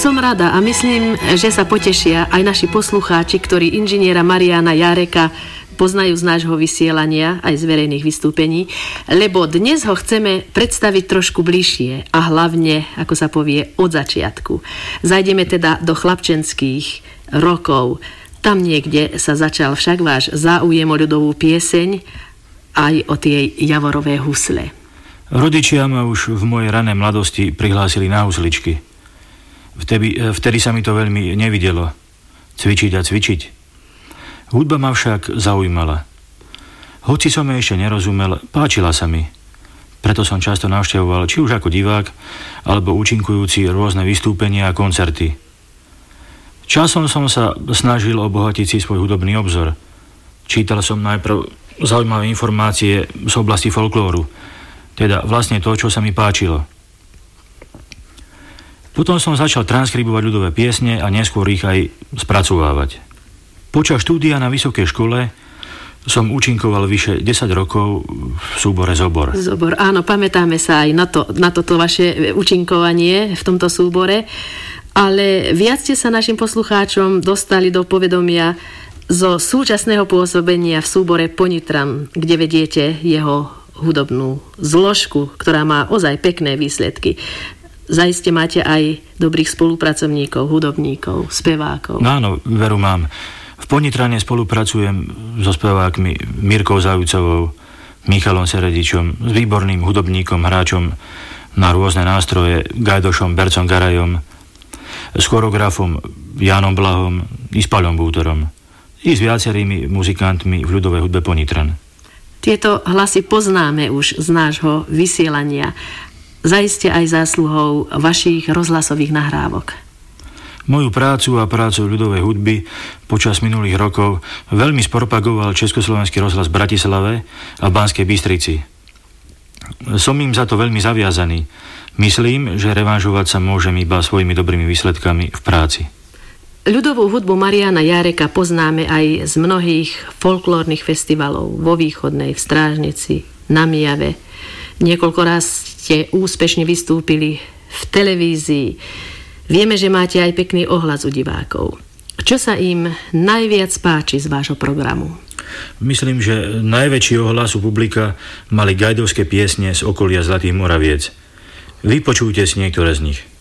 Som rada a myslím, že sa potešia aj naši poslucháči, ktorí inžiniera Mariána Járeka poznajú z nášho vysielania, aj z verejných vystúpení, lebo dnes ho chceme predstaviť trošku bližšie a hlavne, ako sa povie, od začiatku. Zajdeme teda do chlapčenských rokov. Tam niekde sa začal však váš záujem o ľudovú pieseň aj o tie javorové husle. Rodičia ma už v mojej ranej mladosti prihlásili na husličky. Vtedy sa mi to veľmi nevidelo. Cvičiť a cvičiť. Hudba ma však zaujímala. Hoci som jej ešte nerozumel, páčila sa mi. Preto som často navštevoval, či už ako divák, alebo účinkujúci rôzne vystúpenia a koncerty. Časom som sa snažil obohatiť si svoj hudobný obzor. Čítal som najprv zaujímavé informácie z oblasti folklóru, teda vlastne to, čo sa mi páčilo. Potom som začal transkribovať ľudové piesne a neskôr ich aj spracovávať. Počas štúdia na vysokej škole som účinkoval vyše 10 rokov v súbore Zobor. Zobor, áno, pamätáme sa aj na toto vaše účinkovanie v tomto súbore, ale viac ste sa našim poslucháčom dostali do povedomia zo súčasného pôsobenia v súbore Ponitran, kde vediete jeho hudobnú zložku, ktorá má ozaj pekné výsledky. Zaiste máte aj dobrých spolupracovníkov, hudobníkov, spevákov. Áno, veru mám. V Ponitrane spolupracujem so spevákmi Mirkou Zajúcovou, Michalom Seredičom, s výborným hudobníkom, hráčom na rôzne nástroje, Gajdošom Bercom Garajom, s choreografom Jánom Blahom i s Paľom Bútorom, i s viacerými muzikantmi v ľudovej hudbe Ponitran. Tieto hlasy poznáme už z nášho vysielania. Zaiste aj zásluhou vašich rozhlasových nahrávok. Moju prácu a prácu ľudovej hudby počas minulých rokov veľmi spropagoval Československý rozhlas v Bratislave a v Banskej Bystrici. Som im za to veľmi zaviazaný. Myslím, že revanžovať sa môžem iba svojimi dobrými výsledkami v práci. Ľudovú hudbu Mariána Járeka poznáme aj z mnohých folklórnych festivalov vo Východnej, v Strážnici, na Mijave. Niekoľko raz ste úspešne vystúpili v televízii. Vieme, že máte aj pekný ohlas u divákov. Čo sa im najviac páči z vášho programu? Myslím, že najväčší ohlas u publika mali gajdovské piesne z okolia Zlatých Moraviec. Vypočujte si niektoré z nich.